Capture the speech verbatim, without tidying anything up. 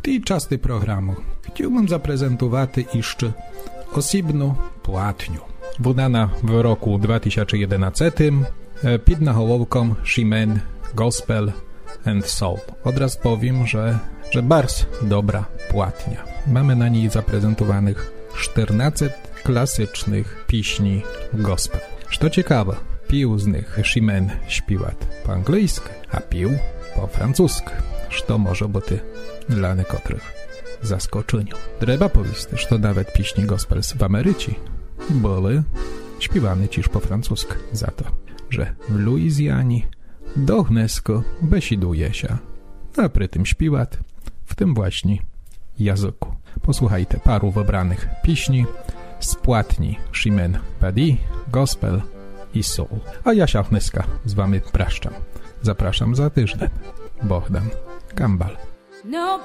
Ті части програму хотів запрезентувати іще осібну платню. Видана в року дві тисячі одинадцятym під наголовком Schimen Gospel and Soul. Odraz powiem, że, że bardzo dobra płatnia. Mamy na niej zaprezentowanych czternaście klasycznych piśni gospel. Co ciekawe, pił z nich Schimen śpiewa po angielsku, a pił po francusku. Co może być dla niektórych zaskoczeniu. Trzeba powiedzieć, że nawet piśni gospel w Ameryce były śpiewane też po francusku. Za to, że w Luizjanii do gnesko besiduje się, a przy tym śpiewa w tym właśnie języku. Posłuchajcie paru wybranych piśni z płatni Schimen Padi, Gospel i Soul. A ja się gneska z wami praszczam. Zapraszam za tydzień. Bohdan Gambal. No.